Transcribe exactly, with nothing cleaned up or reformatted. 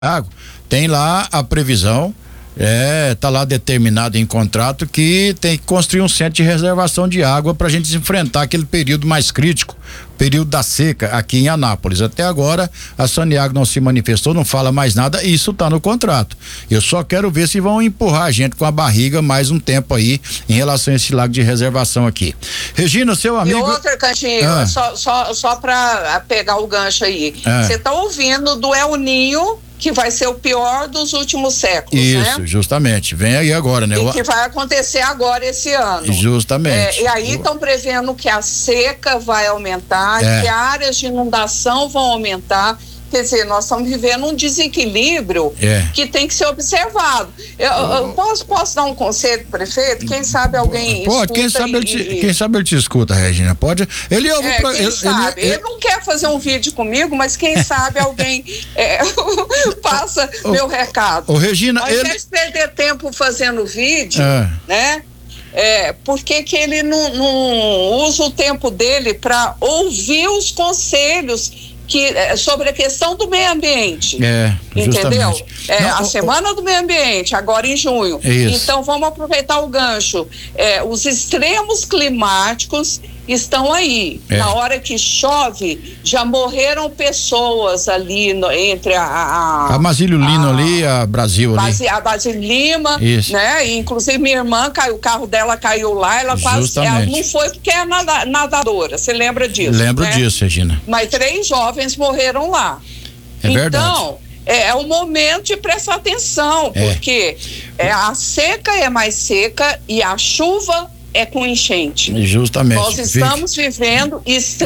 água, tem lá a previsão, é, tá lá determinado em contrato que tem que construir um centro de reservação de água pra gente enfrentar aquele período mais crítico, período da seca aqui em Anápolis. Até agora a Saneago não se manifestou, não fala mais nada, e isso tá no contrato. Eu só quero ver se vão empurrar a gente com a barriga mais um tempo aí em relação a esse lago de reservação aqui. Regina, seu amigo... E outra, Cantinho, ah. só, só, só pra pegar o gancho aí, você ah. tá ouvindo do El Ninho, que vai ser o pior dos últimos séculos, Isso, né? Isso, justamente. Vem aí agora, né? E que vai acontecer agora esse ano. Justamente. É, e aí estão prevendo que a seca vai aumentar, é. que áreas de inundação vão aumentar. Quer dizer, nós estamos vivendo um desequilíbrio é. que tem que ser observado. Eu, eu posso, posso dar um conselho, prefeito? Quem sabe alguém Pode, quem sabe, ele te, e... quem sabe ele te escuta, Regina, pode? Ele ouve é, pra, quem ele, sabe? Ele, ele não quer fazer um vídeo comigo, mas quem sabe alguém é, passa o, meu recado. Ô, Regina, Ao ele... invés de perder tempo fazendo vídeo, é. né? É, por que que ele não, não usa o tempo dele para ouvir os conselhos que, sobre a questão do meio ambiente, é, entendeu? É, não, a o, semana do meio ambiente, agora em junho. Isso. Então vamos aproveitar o gancho. É, os extremos climáticos estão aí. É. Na hora que chove, já morreram pessoas ali no, entre a... A, a Basílio Lino ali, a Brasil ali. Basi, a Basílio Lima, Isso. né? E, inclusive minha irmã, caiu, o carro dela caiu lá, ela quase... Ela não foi porque é nada, nadadora, você lembra disso? Lembro né? disso, Regina. Mas três jovens morreram lá. É então, verdade. É, é o momento de prestar atenção, é. porque é, a seca é mais seca e a chuva é com enchente. Justamente. Nós estamos vivendo